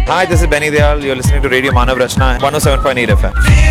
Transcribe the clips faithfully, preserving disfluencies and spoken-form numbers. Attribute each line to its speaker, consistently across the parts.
Speaker 1: Hi, this is Benny Dayal. You're listening to Radio Manav Rachna, one oh seven point eight F M.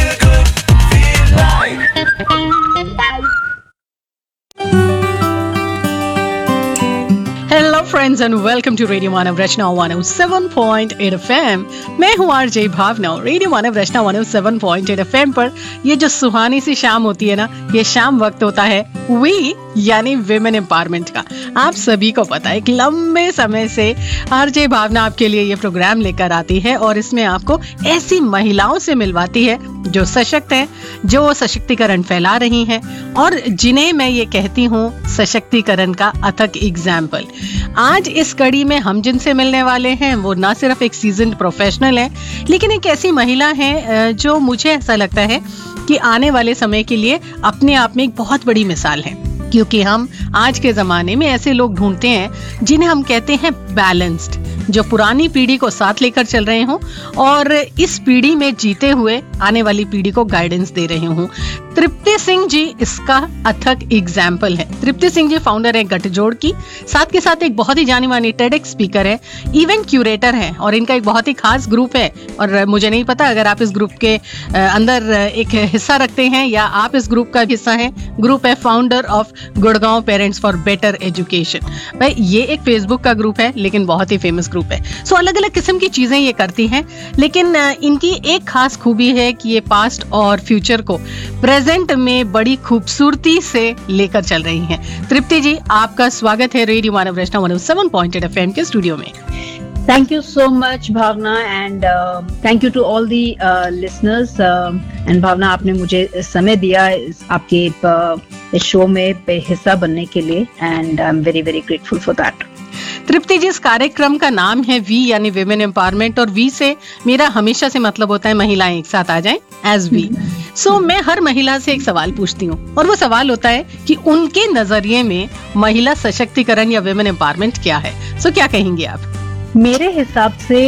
Speaker 2: Hello friends and welcome to radio Manav Rachna one oh seven point eight F M। मैं हूँ RJ भावना। Radio मानव रचना one oh seven point eight F M पर ये जो सुहानी सी शाम होती है ना, ये शाम वक्त होता है वी यानी विमेन एम्पावरमेंट का। आप सभी को पता है कि लंबे समय से आरजे भावना आपके लिए ये प्रोग्राम लेकर आती है और इसमें आपको ऐसी महिलाओं से मिलवाती है जो सशक्त हैं, जो सशक्तिकरण फैला रही हैं और जिन्हें मैं ये कहती हूँ सशक्तिकरण का अथक एग्जाम्पल। आज इस कड़ी में हम जिनसे मिलने वाले हैं वो ना सिर्फ एक सीजन्ड प्रोफेशनल है, लेकिन एक ऐसी महिला है जो मुझे ऐसा लगता है कि आने वाले समय के लिए अपने आप में एक बहुत बड़ी मिसाल है। क्योंकि हम आज के जमाने में ऐसे लोग ढूंढते हैं जिन्हें हम कहते हैं बैलेंस्ड, जो पुरानी पीढ़ी को साथ लेकर चल रहे हों और इस पीढ़ी में जीते हुए आने वाली पीढ़ी को गाइडेंस दे रहे हों। तृप्ति सिंह जी इसका अथक एग्जाम्पल है। तृप्ति सिंह जी फाउंडर है गठजोड़ की, साथ के साथ एक बहुत ही जानी मानी टेडेक्स स्पीकर है, इवेंट क्यूरेटर है और इनका एक बहुत ही खास ग्रुप है। और मुझे नहीं पता अगर आप इस ग्रुप के अंदर एक हिस्सा रखते हैं या आप इस ग्रुप का हिस्सा हैं। ग्रुप है founder of Gurgaon parents for better education. भाई ये एक फेसबुक का ग्रुप है लेकिन बहुत ही फेमस ग्रुप है। सो so, अलग अलग किस्म की चीजें ये करती हैं, लेकिन इनकी एक खास खूबी है कि ये पास्ट और फ्यूचर को प्रेजेंट में बड़ी खूबसूरती से लेकर चल रही हैं। तृप्ति जी, आपका स्वागत है रेडियो मानव रचना one oh seven point eight F M के स्टूडियो में।
Speaker 3: Thank you so much Bhavna and uh, thank you to all the uh, listeners uh, and भावना, आपने मुझे समय दिया इस आपके uh, इस शो में हिस्सा बनने के लिए and I'm very very grateful for that।
Speaker 2: तृप्ति जी, इस कार्यक्रम का नाम है वी यानी विमेन एम्पावरमेंट और वी से मेरा हमेशा से मतलब होता है महिलाएं एक साथ आ जाएं एज वी। सो मैं हर महिला से एक सवाल पूछती हूँ और वो सवाल होता है कि उनके नजरिए में महिला सशक्तिकरण या विमेन एम्पावरमेंट क्या है। सो so, क्या कहेंगे आप?
Speaker 3: मेरे हिसाब से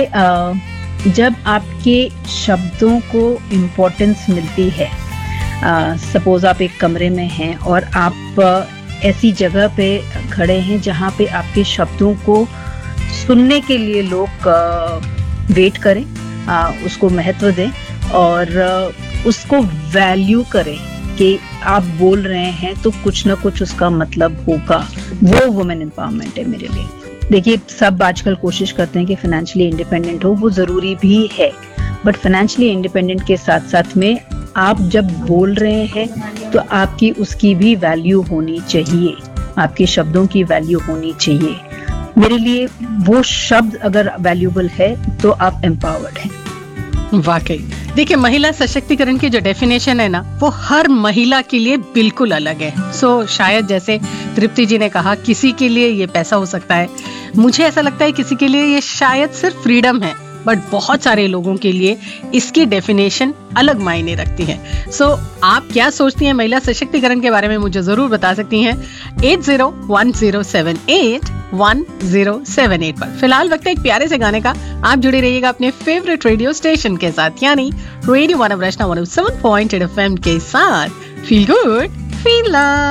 Speaker 3: जब आपके शब्दों को इम्पोर्टेंस मिलती है, सपोज आप एक कमरे में हैं और आप ऐसी जगह पे खड़े हैं जहाँ पे आपके शब्दों को सुनने के लिए लोग वेट करें, उसको महत्व दें और उसको वैल्यू करें कि आप बोल रहे हैं तो कुछ ना कुछ उसका मतलब होगा, वो वुमेन एम्पावरमेंट है मेरे लिए। देखिए, सब आजकल कोशिश करते हैं कि फाइनेंशियली इंडिपेंडेंट हो, वो जरूरी भी है, बट फाइनेंशियली इंडिपेंडेंट के साथ साथ में आप जब बोल रहे हैं तो आपकी उसकी भी वैल्यू होनी चाहिए, आपके शब्दों की वैल्यू होनी चाहिए। मेरे लिए वो शब्द अगर वैल्यूबल है तो आप एम्पावर्ड हैं।
Speaker 2: वाकई देखिए, महिला सशक्तिकरण की जो डेफिनेशन है ना, वो हर महिला के लिए बिल्कुल अलग है। सो so, शायद जैसे तृप्ति जी ने कहा, किसी के लिए ये पैसा हो सकता है, मुझे ऐसा लगता है किसी के लिए ये शायद सिर्फ फ्रीडम है, बट बहुत सारे लोगों के लिए इसकी डेफिनेशन अलग मायने रखती है। सो so, आप क्या सोचती हैं महिला सशक्तिकरण के बारे में, मुझे जरूर बता सकती हैं eight zero one zero seven eight one zero seven eight पर। फिलहाल वक्त है एक प्यारे से गाने का। आप जुड़े रहिएगा अपने फेवरेट रेडियो स्टेशन के साथ, यानी रेडियो मानव रचना one oh seven point eight F M के साथ। Feel good, feel love.